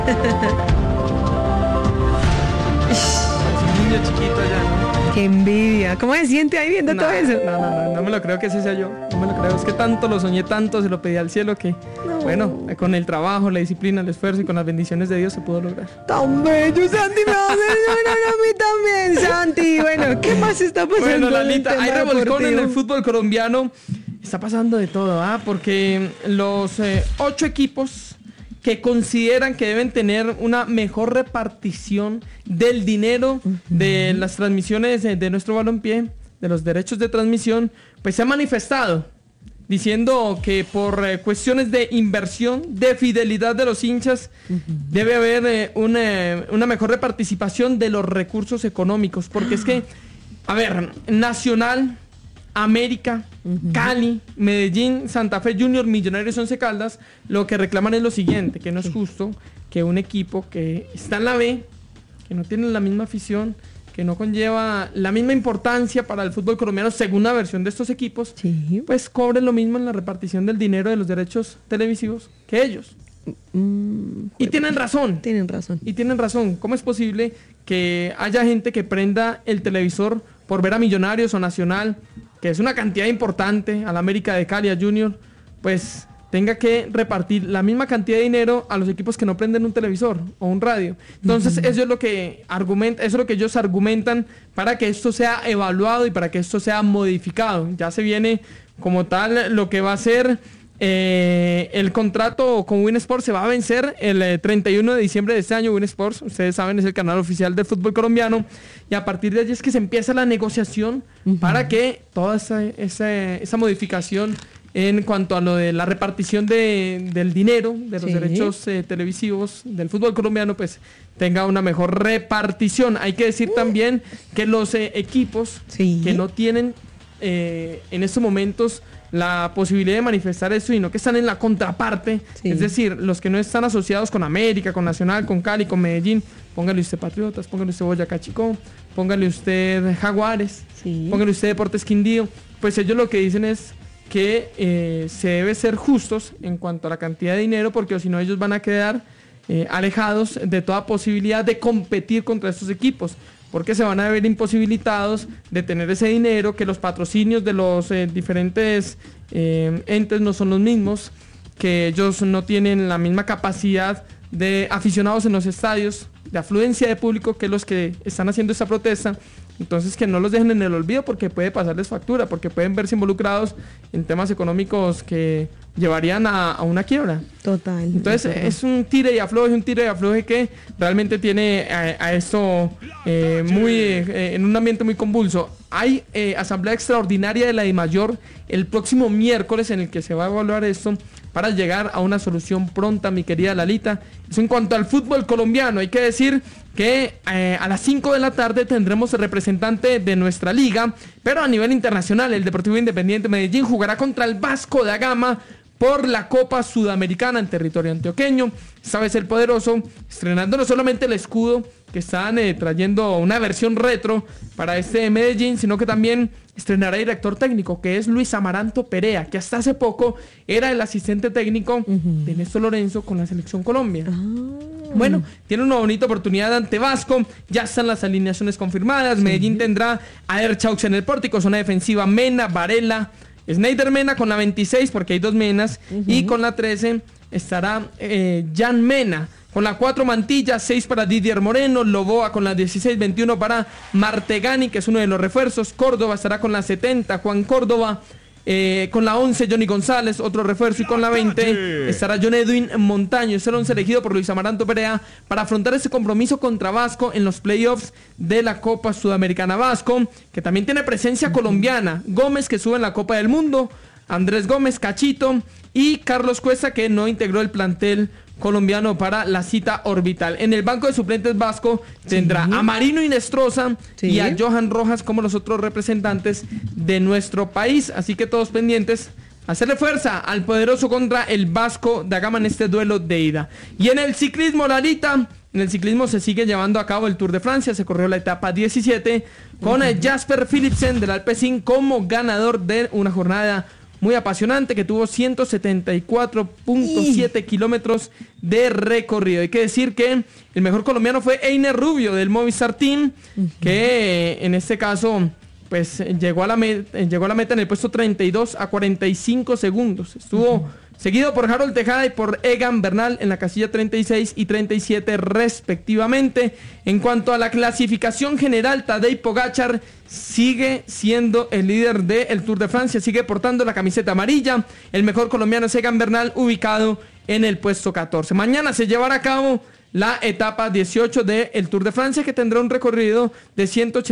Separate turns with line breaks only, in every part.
Niño chiquito allá, ¿no?
Qué envidia. ¿Cómo se siente ahí viendo todo eso?
No me lo creo que ese sea yo. No me lo creo. Es que tanto lo soñé, tanto se lo pedí al cielo que, bueno, con el trabajo, la disciplina, el esfuerzo y con las bendiciones de Dios se pudo lograr.
Tan bello, Santi, me va a hacer llorar a mí también, Santi. Bueno, ¿qué más está pasando?
Bueno, Lalita, hay revolcón
deportivo
en el fútbol colombiano. Está pasando de todo, porque los 8 equipos que consideran que deben tener una mejor repartición del dinero de las transmisiones de nuestro balompié, de los derechos de transmisión, pues se han manifestado diciendo que por cuestiones de inversión, de fidelidad de los hinchas, debe haber una mejor reparticipación de los recursos económicos, porque es que, a ver, Nacional, América, Cali, Medellín, Santa Fe Junior, Millonarios, Once Caldas, lo que reclaman es lo siguiente, que no es justo que un equipo que está en la B, que no tiene la misma afición, que no conlleva la misma importancia para el fútbol colombiano, según la versión de estos equipos, pues cobre lo mismo en la repartición del dinero de los derechos televisivos que ellos. Y tienen razón. Y tienen razón. ¿Cómo es posible que haya gente que prenda el televisor por ver a Millonarios o Nacional, que es una cantidad importante, a la América de Cali, a Junior, pues tenga que repartir la misma cantidad de dinero a los equipos que no prenden un televisor o un radio? Entonces eso es lo que ellos argumentan para que esto sea evaluado y para que esto sea modificado. Ya se viene como tal lo que va a ser el contrato con Win Sports. Se va a vencer el 31 de diciembre de este año. Win Sports, ustedes saben, es el canal oficial del fútbol colombiano, y a partir de allí es que se empieza la negociación para que toda esa modificación en cuanto a lo de la repartición del dinero, de los derechos televisivos del fútbol colombiano, pues tenga una mejor repartición. Hay que decir también que los equipos que no tienen en estos momentos la posibilidad de manifestar eso, y no que están en la contraparte, es decir, los que no están asociados con América, con Nacional, con Cali, con Medellín, póngale usted Patriotas, póngale usted Boyacá Chicó, póngale usted Jaguares, póngale usted Deportes Quindío, pues ellos lo que dicen es que se debe ser justos en cuanto a la cantidad de dinero, porque si no ellos van a quedar alejados de toda posibilidad de competir contra estos equipos, porque se van a ver imposibilitados de tener ese dinero, que los patrocinios de los diferentes entes no son los mismos, que ellos no tienen la misma capacidad de aficionados en los estadios, de afluencia de público, que los que están haciendo esta protesta. Entonces, que no los dejen en el olvido, porque puede pasarles factura, porque pueden verse involucrados en temas económicos que llevarían a una quiebra.
Total.
Entonces es un tire y afloje que realmente tiene a esto en un ambiente muy convulso. Hay asamblea extraordinaria de la DIMAYOR el próximo miércoles, en el que se va a evaluar esto para llegar a una solución pronta, mi querida Lalita. Eso en cuanto al fútbol colombiano. Hay que decir que a las 5 de la tarde tendremos el representante de nuestra liga, pero a nivel internacional. El Deportivo Independiente Medellín jugará contra el Vasco da Gama por la Copa Sudamericana en territorio antioqueño. Esta vez el poderoso, estrenando no solamente el escudo, que están trayendo una versión retro para este Medellín, sino que también estrenará director técnico, que es Luis Amaranto Perea, que hasta hace poco era el asistente técnico de Néstor Lorenzo con la Selección Colombia. Bueno, tiene una bonita oportunidad ante Vasco. Ya están las alineaciones confirmadas. Medellín tendrá a Erchaux en el pórtico, zona defensiva Mena, Varela, Snyder Mena con la 26, porque hay 2 Menas, y con la 13 estará Jan Mena. Con la 4 Mantilla, 6 para Didier Moreno, Loboa con la 16, 21 para Martegani, que es uno de los refuerzos, Córdoba estará con la 70, Juan Córdoba, con la 11 Johnny González, otro refuerzo, y con la 20 estará John Edwin Montaño. Es el 11 elegido por Luis Amaranto Perea para afrontar ese compromiso contra Vasco en los playoffs de la Copa Sudamericana. Vasco, que también tiene presencia colombiana, Gómez, que sube en la Copa del Mundo, Andrés Gómez, Cachito, y Carlos Cuesta, que no integró el plantel colombiano para la cita orbital. En el banco de suplentes Vasco tendrá a Marino Inestrosa y a Johan Rojas como los otros representantes de nuestro país. Así que todos pendientes a hacerle fuerza al poderoso contra el Vasco da Gama en este duelo de ida. Y en el ciclismo, Lalita, en el ciclismo se sigue llevando a cabo el Tour de Francia. Se corrió la etapa 17 con Jasper Philipsen del Alpecin como ganador de una jornada muy apasionante que tuvo 174.7 kilómetros de recorrido. Hay que decir que el mejor colombiano fue Einer Rubio del Movistar Team, que en este caso pues llegó a la meta en el puesto 32 a 45 segundos. Estuvo seguido por Harold Tejada y por Egan Bernal en la casilla 36 y 37 respectivamente. En cuanto a la clasificación general, Tadej Pogačar sigue siendo el líder del Tour de Francia, sigue portando la camiseta amarilla. El mejor colombiano es Egan Bernal, ubicado en el puesto 14. Mañana se llevará a cabo la etapa 18 del Tour de Francia, que tendrá un recorrido de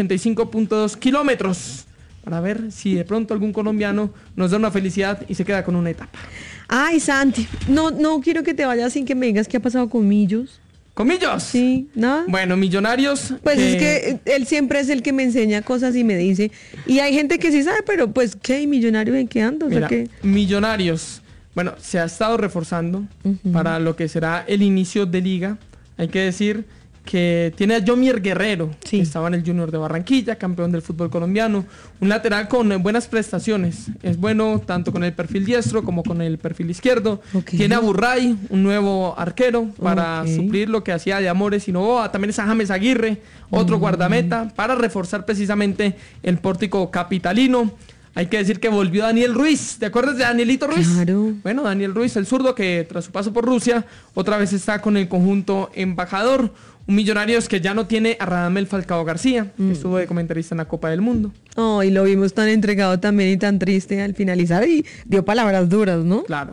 185.2 kilómetros. Para ver si de pronto algún colombiano nos da una felicidad y se queda con una etapa.
Ay, Santi, no quiero que te vayas sin que me digas qué ha pasado con Millos.
¿Con Millos?
Sí, ¿nada?
Bueno, Millonarios.
Pues es que él siempre es el que me enseña cosas y me dice. Y hay gente que sí sabe, pero pues, ¿qué? ¿Millonarios en qué ando?
Mira,
O sea, ¿qué?
Millonarios. Bueno, se ha estado reforzando para lo que será el inicio de liga. Hay que decir que tiene a Yomier Guerrero, que estaba en el Junior de Barranquilla, campeón del fútbol colombiano, un lateral con buenas prestaciones, es bueno tanto con el perfil diestro como con el perfil izquierdo. Tiene a Burray, un nuevo arquero para suplir lo que hacía de Amores y Novoa. También es a James Aguirre, otro guardameta, para reforzar precisamente el pórtico capitalino. Hay que decir que volvió Daniel Ruiz. ¿Te acuerdas de Danielito Ruiz?
Claro.
Bueno, Daniel Ruiz, el zurdo, que tras su paso por Rusia, otra vez está con el conjunto embajador. Un Millonarios que ya no tiene a Radamel Falcao García, que estuvo de comentarista en la Copa del Mundo.
Oh, y lo vimos tan entregado también y tan triste al finalizar y dio palabras duras, ¿no?
Claro.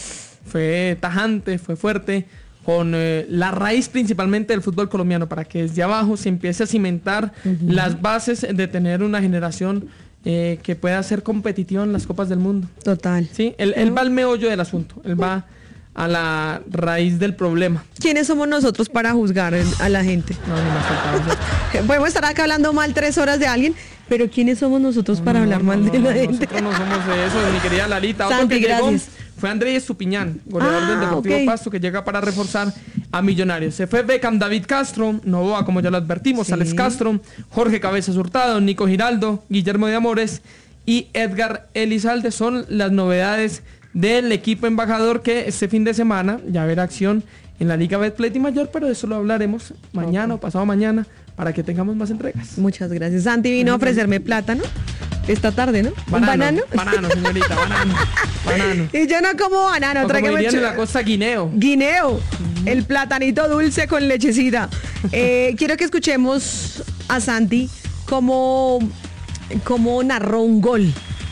Fue tajante, fue fuerte, con la raíz principalmente del fútbol colombiano, para que desde abajo se empiece a cimentar las bases de tener una generación que pueda ser competitiva en las Copas del Mundo.
Total.
Sí, él va al meollo del asunto, él va a la raíz del problema.
¿Quiénes somos nosotros para juzgar a la gente?
No, ni más faltaba.
Podemos estar acá hablando mal 3 horas de alguien, pero ¿quiénes somos nosotros para hablar mal de la gente?
Nosotros no somos de eso, mi querida Lalita. Otro
Santi,
que llegó
gracias.
fue Andrés Estupiñán, goleador del Deportivo Pasto, que llega para reforzar a Millonarios. Se fue Beckham, David Castro, Novoa, como ya lo advertimos, Alex Castro, Jorge Cabezas Hurtado, Nico Giraldo, Guillermo de Amores y Edgar Elizalde. Son las novedades del equipo embajador, que este fin de semana ya verá acción en la Liga Betplay de Mayor, pero de eso lo hablaremos mañana o pasado mañana, para que tengamos más entregas.
Muchas gracias. Santi vino a ofrecerme plátano esta tarde, ¿no? ¿Un banano?
Banano, señorita, banano.
Y yo no como banano,
o como dirían en la costa, guineo.
Guineo, el platanito dulce con lechecita. Quiero que escuchemos a Santi cómo narró un gol.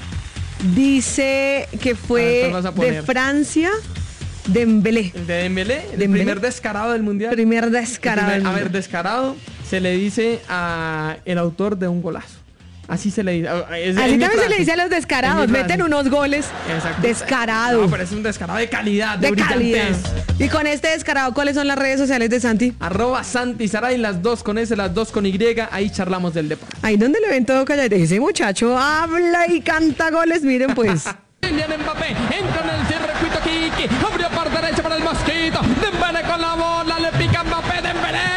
Dice que fue de Francia, Dembélé.
De Dembélé, el primer descarado del mundial.
Primer descarado.
A ver, descarado se le dice a el autor de un golazo. Así se le dice.
Así también se le dice a los descarados. Meten unos goles.
Exacto.
Descarado.
No, pero es un descarado de calidad, de
calidad. Y con este descarado, ¿cuáles son las redes sociales de Santi?
@SantiSaray, las 2 con S, las 2 con Y. Ahí charlamos del deporte.
Ahí donde le ven todo calladito. Ese muchacho habla y canta goles. Miren pues.
Kylian Mbappé entra en el circuito Kiki. Abrió por derecha para el Mosquito.